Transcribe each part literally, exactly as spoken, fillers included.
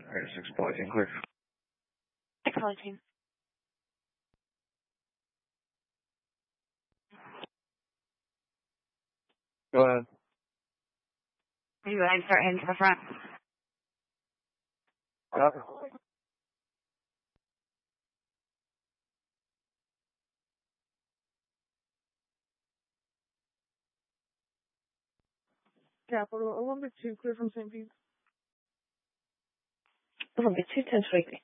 There's six Polythene clear. Six Polythene. Go ahead. Are you ready to start heading to the front? Yep. Capital Olympic two, clear from Saint Pete. Olympic two, ten twenty.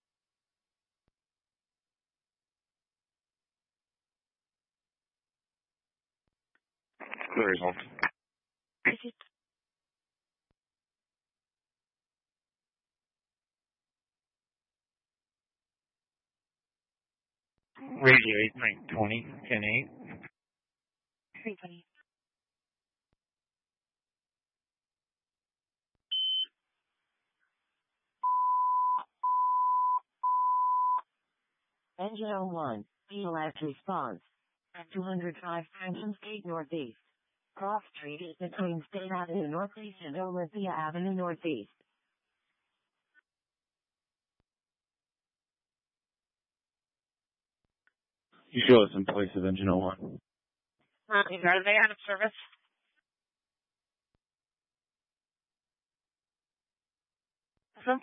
Clear result. Radio eight nine twenty, ten eight. three twenty. Engine oh one, B L S response. two hundred five Franklin State Northeast. Cross Street is between State Avenue Northeast and Olympia Avenue Northeast. You show us in place of engine oh one. Uh, are they out of service? Awesome.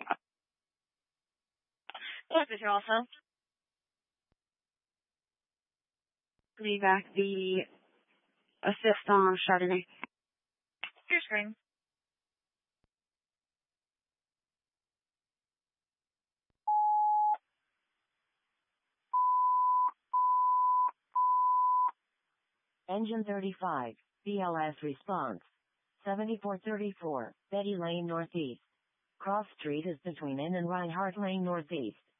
Yes, is here also. Leave back the assist on Chardonnay. Your screen. Engine thirty-five, B L S response. seventy-four thirty-four, Betty Lane Northeast. Cross Street is between Inn and Reinhardt Lane Northeast.